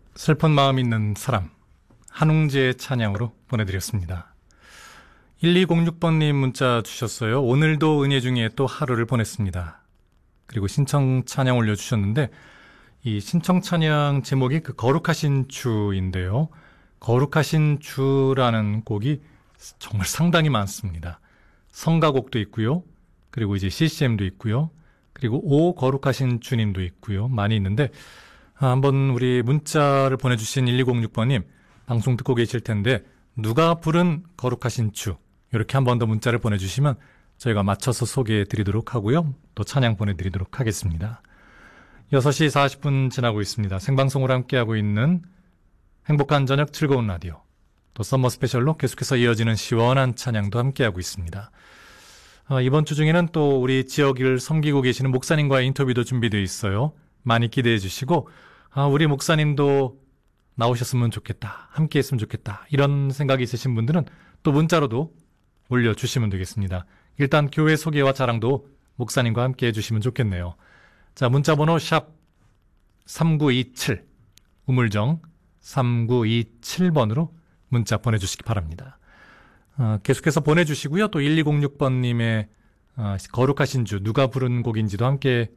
슬픈 마음 있는 사람, 한웅재의 찬양으로 보내드렸습니다. 1206번님 문자 주셨어요. 오늘도 은혜 중에 또 하루를 보냈습니다. 그리고 신청 찬양 올려주셨는데, 이 신청 찬양 제목이 그 거룩하신 주인데요. 거룩하신 주라는 곡이 정말 상당히 많습니다. 성가곡도 있고요. 그리고 이제 CCM도 있고요. 그리고 오 거룩하신 주님도 있고요. 많이 있는데, 한번 우리 문자를 보내주신 1206번님 방송 듣고 계실 텐데, 누가 부른 거룩하신 주, 이렇게 한 번 더 문자를 보내주시면 저희가 맞춰서 소개해 드리도록 하고요. 또 찬양 보내드리도록 하겠습니다. 6시 40분 지나고 있습니다. 생방송으로 함께하고 있는 행복한 저녁 즐거운 라디오, 또 썸머 스페셜로 계속해서 이어지는 시원한 찬양도 함께하고 있습니다. 이번 주 중에는 또 우리 지역을 섬기고 계시는 목사님과의 인터뷰도 준비되어 있어요. 많이 기대해 주시고, 우리 목사님도 나오셨으면 좋겠다, 함께 했으면 좋겠다, 이런 생각이 있으신 분들은 또 문자로도 올려주시면 되겠습니다. 일단 교회 소개와 자랑도 목사님과 함께 해주시면 좋겠네요. 자, 문자번호 샵 3927, 우물정 3927번으로 문자 보내주시기 바랍니다. 계속해서 보내주시고요. 또 1206번님의 거룩하신 주, 누가 부른 곡인지도 함께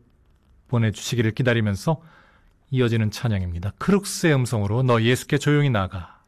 보내주시기를 기다리면서 이어지는 찬양입니다. 크룩스의 음성으로 너 예수께 조용히 나가.